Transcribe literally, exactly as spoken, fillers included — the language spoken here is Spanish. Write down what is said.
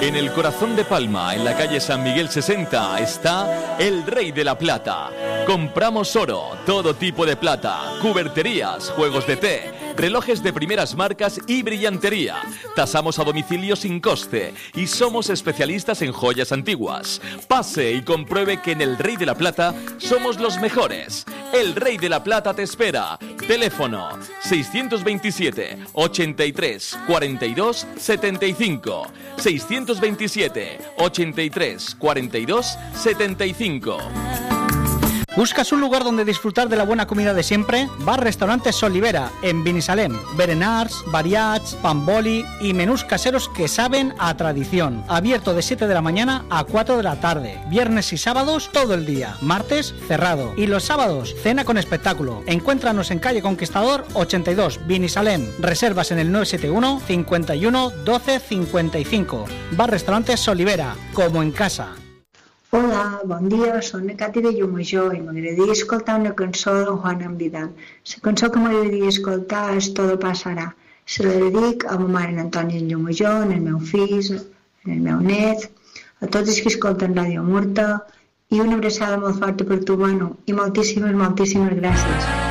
En el corazón de Palma, en la calle San Miguel sesenta, está El Rey de la Plata. Compramos oro, todo tipo de plata, cuberterías, juegos de té, relojes de primeras marcas y brillantería. Tasamos a domicilio sin coste y somos especialistas en joyas antiguas. Pase y compruebe que en El Rey de la Plata somos los mejores. El Rey de la Plata te espera. Teléfono seiscientos veintisiete, ochenta y tres, cuarenta y dos, setenta y cinco. seiscientos veintisiete, ochenta y tres, cuarenta y dos, setenta y cinco. ¿Buscas un lugar donde disfrutar de la buena comida de siempre? Bar Restaurante Solivera, en Binissalem. Berenars, variats, pamboli y menús caseros que saben a tradición. Abierto de siete de la mañana a cuatro de la tarde. Viernes y sábados todo el día. Martes cerrado. Y los sábados cena con espectáculo. Encuéntranos en calle Conquistador ochenta y dos, Binissalem. Reservas en el nueve siete uno, cincuenta y uno, doce, cincuenta y cinco. Bar Restaurante Solivera, como en casa. Hola, bon dia, soc la Cati de Llumajor i m'agradaria escoltar una cançó d'en Juan Vidal. La cançó que m'agradaria escoltar és Todo Passarà. Se la dedic a ma mare en Antònia en Llumajor, en el meu fill, en el meu net, a tots els que escolten Ràdio Murta, i una abraçada molt forta per tu, Manu, i moltíssimes, moltíssimes gràcies.